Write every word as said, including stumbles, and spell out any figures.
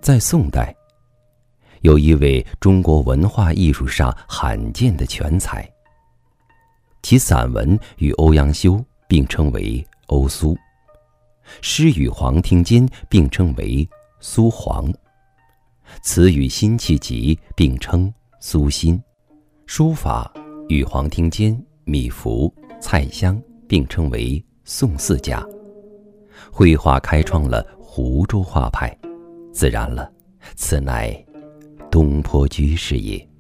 在宋代，有一位中国文化艺术上罕见的全才，其散文与欧阳修并称为欧苏，诗与黄庭坚并称为苏黄，词与辛弃疾并称苏辛，书法与黄庭坚、米芾、蔡襄并称为宋四家，绘画开创了湖州画派，自然了，此乃东坡居士也。